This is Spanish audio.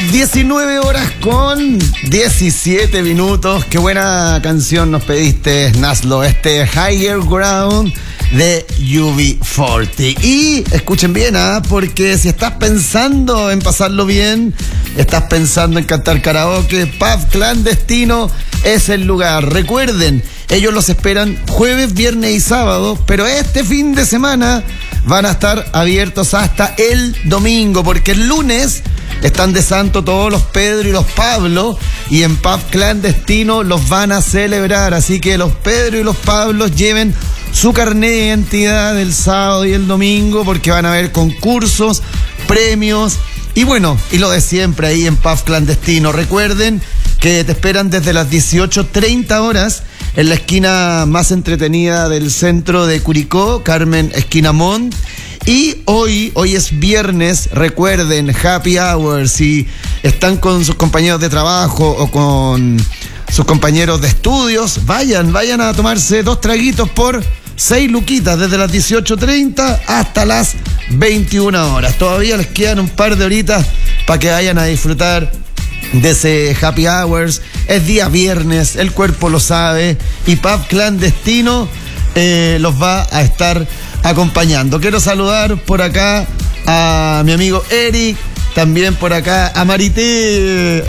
19 horas con 17 minutos. Qué buena canción nos pediste, Naslo. Higher Ground de UB40. Y escuchen bien, porque si estás pensando en pasarlo bien, estás pensando en cantar karaoke, Pub Clandestino es el lugar. Recuerden, ellos los esperan jueves, viernes y sábado, pero este fin de semana van a estar abiertos hasta el domingo, porque el lunes están de santo todos los Pedro y los Pablo, y en Pub Clandestino los van a celebrar. Así que los Pedro y los Pablos lleven su carnet de identidad el sábado y el domingo, porque van a haber concursos, premios y bueno, y lo de siempre ahí en Pub Clandestino. Recuerden que te esperan desde las 18:30 horas en la esquina más entretenida del centro de Curicó, Carmen Esquina Mont. Y hoy es viernes, recuerden, happy hour. Si están con sus compañeros de trabajo o con sus compañeros de estudios, vayan a tomarse 2 traguitos por 6 luquitas, desde las 18:30 hasta las 21 horas. Todavía les quedan un par de horitas para que vayan a disfrutar de ese happy hours. Es día viernes, el cuerpo lo sabe, y Pub Clandestino los va a estar acompañando. Quiero saludar por acá a mi amigo Eric, también por acá a Marité.